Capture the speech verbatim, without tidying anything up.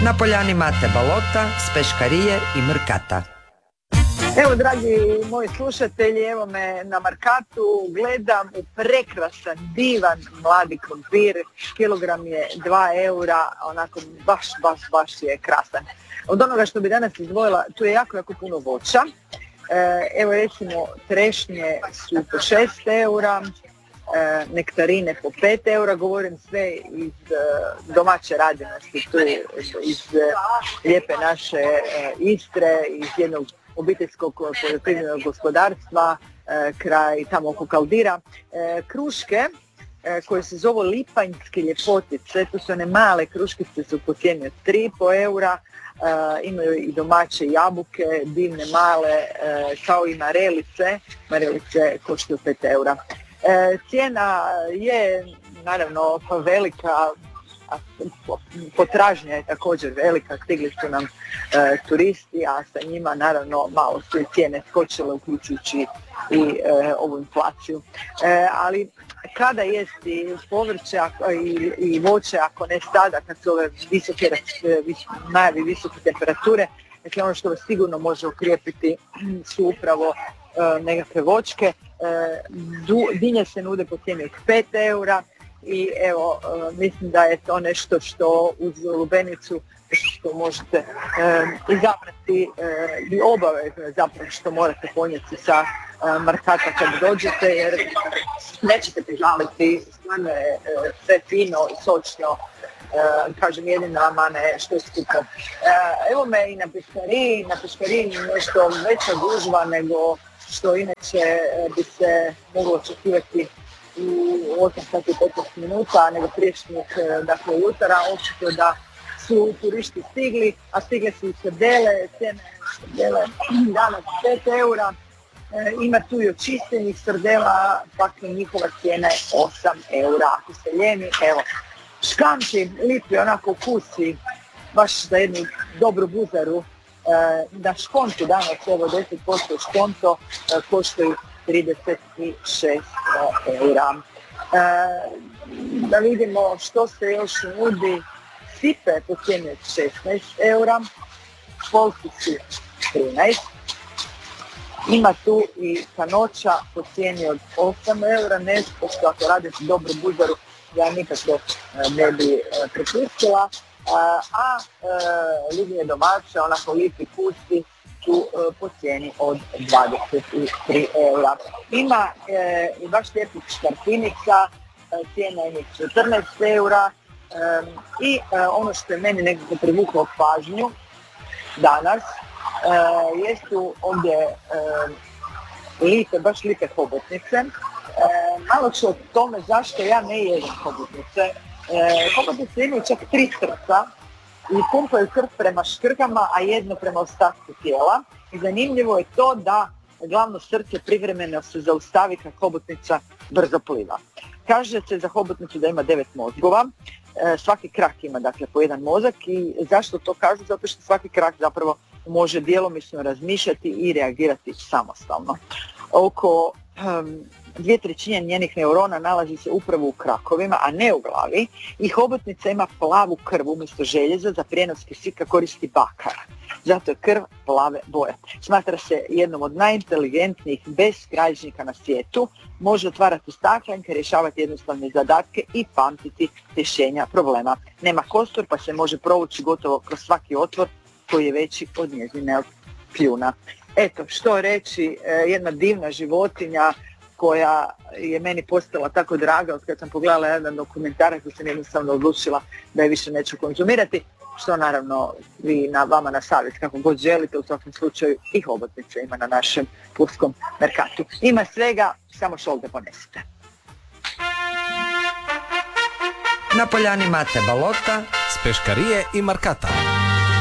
Na poljani Mate Balota, s peškarije i Mrkata. Evo, dragi moji slušatelji, evo me na Markatu, gledam u prekrasan, divan mladi krompir, kilogram je dva eura, onako baš, baš, baš je krasan. Od onoga što bi danas izdvojila, tu je jako, jako puno voća. Evo recimo trešnje su po šest eura, nektarine po pet eura, govorim sve iz domaće radinosti, tu iz lijepe naše Istre, iz jednog obiteljskog poljoprivrednog gospodarstva, kraj tamo oko Kaldira. Kruške koje se zovu lipanjske ljepotice, to su one male kruškice, su po cijeni od tri i pol eura, imaju i domaće jabuke, divne male, kao i marelice, marelice koštaju pet eura. Cijena je naravno velika, potražnja je također velika, stigli su nam e, turisti, a sa njima naravno malo su i cijene skočile, uključujući i e, ovu inflaciju. E, ali kada jesti povrće i, i voće, ako ne sada, kad su ove visoke, vis, najavi visoke temperature, dakle ono što vas sigurno može okrijepiti su upravo e, nekakve voćke. E, du, dinje se nude po cijeni od pet eura. I evo, mislim da je to nešto što uz lubenicu što možete e, izabrati e, i obavezno je zapravo što morate ponijeti sa e, Markata kad dođete, jer nećete prižaliti, stvarno je e, sve fino i sočno, e, kažem jedina mane što je skupo. E, evo me i na peškariji, na peškariji nešto veća gužva nego što inače e, bi se moglo očekivati u osam sati i petnaest minuta, nego priješnjih, dakle, jutara, očito da su turisti stigli, a stigle su i srdele, cijene srdele danas pet eura, e, ima tu i očištenih srdela, pak njihova cijena je osam eura. Ako ste ljeni, evo, škampi, lipi, onako kusi, baš za jednu dobru buzaru, e, na škontu danas, evo, deset posto škonto, e, koštaju trideset šest eura. E, da vidimo što se još nudi. Sipe po cijeni od šesnaest eura, polkici trinaest. Ima tu i kanoća po cijeni od osam eura, nešto što ako radite dobru buzaru ja nikako ne bi prepustila. A, a e, ljubnje domaće, onako lipi kusti, su po cijeni od dvadeset tri eura. Ima e, i baš lijepih škarpinica, e, cijena je četrnaest eura e, i e, ono što je meni nekako privuklo pažnju danas e, jesu ovdje e, lipe, baš lipe hobotnice. E, malo ću o tome zašto ja ne jedem hobotnice. E, hobotnice imaju čak tri srca i pumpaju krv prema škrgama, a jedno prema ostatku tijela. I zanimljivo je to da glavno srce privremeno se zaustavi kad hobotnica brzo pliva. Kaže se za hobotnicu da ima devet mozgova, e, svaki krak ima dakle po jedan mozak i zašto to kažu? Zato što svaki krak zapravo može djelomično razmišljati i reagirati samostalno. Oko um, dvije trećine njenih neurona nalazi se upravo u krakovima, a ne u glavi, i hobotnica ima plavu krv umjesto željeza, za prijenos kisika koristi bakar. Zato je krv plave boje. Smatra se jednom od najinteligentnijih beskrajžnika na svijetu, može otvarati staklenke, rješavati jednostavne zadatke i pamtiti rješenja problema. Nema kostur pa se može provući gotovo kroz svaki otvor koji je veći od njezine kljuna. Eto, što reći, jedna divna životinja koja je meni postala tako draga od kad sam pogledala jedan dokumentarac da sam jednostavno odlučila da je više neću konzumirati, što naravno vi na vama na savjet kako god želite, u svakom slučaju i hobotnice ima na našem pulskom Merkatu. Ima svega, samo šolde ponesite. Na poljani Mate Balota, s peškarije i Markata.